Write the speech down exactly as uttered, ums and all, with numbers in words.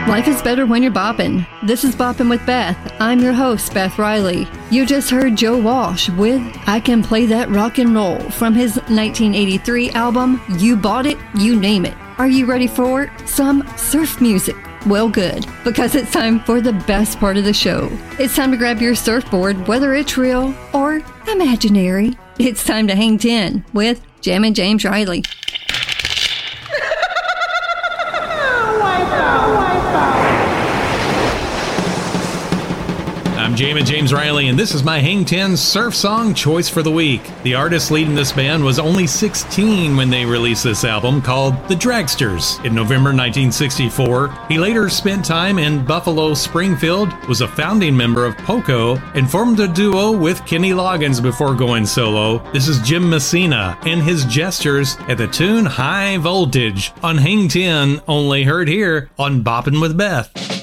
Life is better when you're bopping. This is Bopping with Beth. I'm your host, Beth Riley. You just heard Joe Walsh with I Can Play That Rock and Roll from his nineteen eighty-three album, You Bought It, You Name It. Are you ready for some surf music? Well, good, because it's time for the best part of the show. It's time to grab your surfboard, whether it's real or imaginary. It's time to hang ten with Jammin' James Riley. I'm Jammin' James Riley, and this is my Hang ten Surf Song Choice for the Week. The artist leading this band was only sixteen when they released this album, called The Dragsters, in November nineteen sixty-four. He later spent time in Buffalo Springfield, was a founding member of Poco, and formed a duo with Kenny Loggins before going solo. This is Jim Messina and his Jesters at the tune High Voltage on Hang ten, only heard here on Boppin' with Beth.